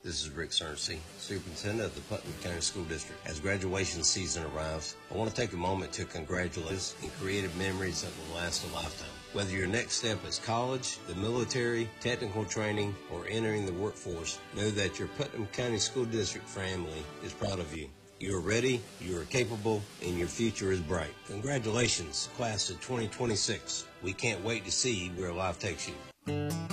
This is Rick Cerncy, Superintendent of the Putnam County School District. As graduation season arrives, I want to take a moment to congratulate us and creative memories that will last a lifetime. Whether your next step is college, the military, technical training, or entering the workforce, know that your Putnam County School District family is proud of you. You are ready, you are capable, and your future is bright. Congratulations, class of 2026. We can't wait to see where life takes you.